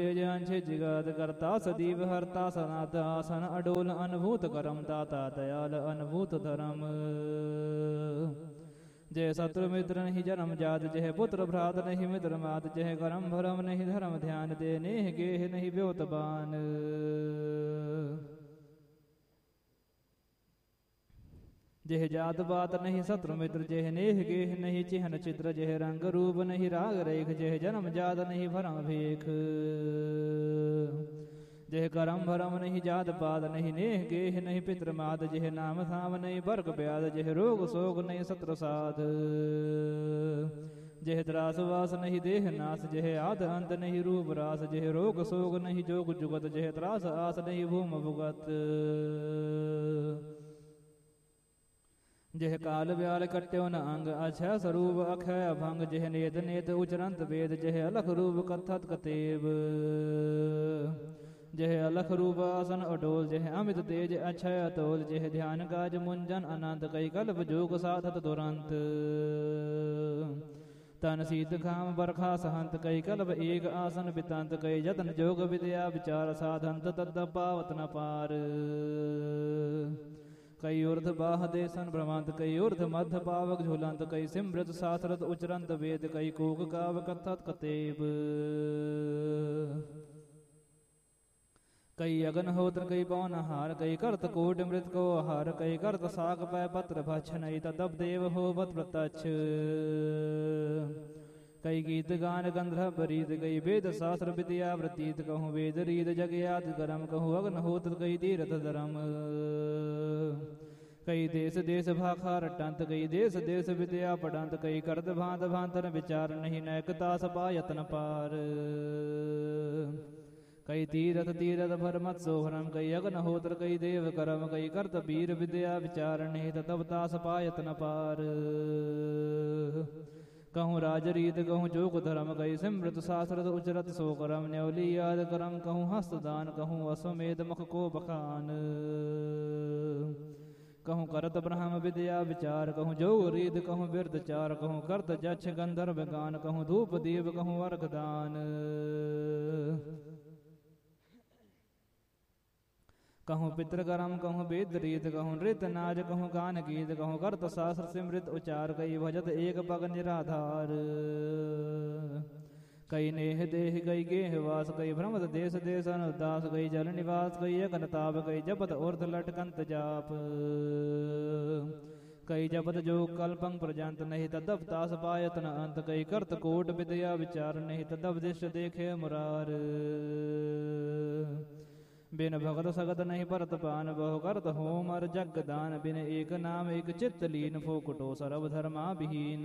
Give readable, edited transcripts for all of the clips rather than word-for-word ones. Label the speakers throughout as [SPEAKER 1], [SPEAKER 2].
[SPEAKER 1] अंश जगत करता सदीव हरता सनाथ आसन अडोल अनुभूत करम दाता दयाल अनुभूत धर्म। जय शत्रु मित्र नहीं जन्म जात जय पुत्र भ्रात नहीं मित्र मात जय करम भरम नहीं धर्म ध्यान दे नेह गेह नहीं व्योतबान। जह जात बात नहीं शत्रु मित्र जह नेह गेह नहीं चिहन चित्र जह रंग रूप नहीं राग रेख जह जन्म जात नहीं भरम भेख। जह करम भरम नहीं जात पाद नहीं नेह गेह नहीं पितृ माद जह नाम थाम नहीं बर्ग ब्याद जह रोग शोक नहीं शत्रु साध। जह त्रास वास नहीं देह नाश जह आद अंत नहीं रूप रास जह रोग शोक नहीं जोग जुगत जह त्रास आस नहीं भूम भुगत। जह काल व्याल कट्यो न अंग अक्षय स्वरूप अक्षय भंग जह नेत नेत उचरंत वेद जह अलख रूप कथत कतेब। जह अलख रूप आसन अडोल जह अमित तेज अक्षय अतोल जह ध्यान काज मुंजन अनंत कई कल्प जोग साधत दुरंत। तन शीत खाम बरखा सहंत कई कल्प एक आसन बितंत कई जतन जोग विद्या विचार साधंत तद पावत न पार। कई ऊर्ध बाह देसन भ्रमंत कई ऊर्ध मध्य पावक झूलंत कई सिमृत शास्त्रत उचरंत वेद कई कूक काव कथत कतेब। कई अग्निहोत्र कई पवन हार कई करत कोट मृत को हार कई करत साक पै पत्र भक्ष नहीं तदब देव होवत प्रत्यक्ष। कई गीत गान गंधर्व रीत कई वेद शास्त्र विद्या वृतीत कहूँ वेद रीत जग याद करम कहूँ अग्निहोत्र कई तीर्थ धर्म। कई देश देश भाखा रटंत कई देश देश विद्या पढ़ंत कई करत भांत भांतन विचार नहीं नैकता सपा यत्न पार। कई तीरथ तीरथ भरमत सोहरम कई अग्निहोत्र कई देव करम कई करत वीर विद्या विचार नहीं तबता सपायत न पार। कहूँ राजरीत कहूँ जोग धर्म कई सिमृत शास्त्रत उचरत सो करम न्यौली याद करम कहूँ हस्तदान कहूँ अश्वमेध मुख को बखान। कहूँ करत ब्रह्म विद्या विचार कहूँ जोग रीत कहूँ बिरद चार कहूँ करत जक्ष गंधर्व गान कहूँ धूप दीप कहूँ अर्घ दान। कहूँ पितृकर्म कहूँ वेद रीत कहूँ नृत्य नाच कहूँ गान गीत कहूँ करत शास्त्र सिमृत उचार कई भजत एक पग निराधार। कई नेह देह कई गेह वास कई भ्रमत देश देश अनुदास कई जल निवास कई अगन ताप कई जपत ऊर्ध लटकंत जाप। कई जपत जो कल्पं प्रजंत नहीं तदब तास पायत न अंत कई करत कोट विद्या विचार नहीं तदब दृश्य देखे मुरार। बिन भगत सगत नहीं परत पान बहु करत होम अर जग दान बिन एक नाम एक चित्त लीन फोकटो सर्व धर्मा विहीन।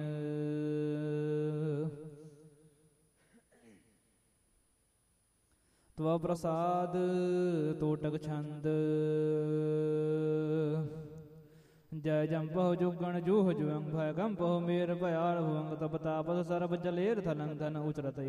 [SPEAKER 1] त्व प्रसाद तोटक छंद जय जंपह जुगण जूह जुअंग भय कंपह मेर भयाड़ भुअंग तप तापस सर्व जलेर थलंग धन उचरत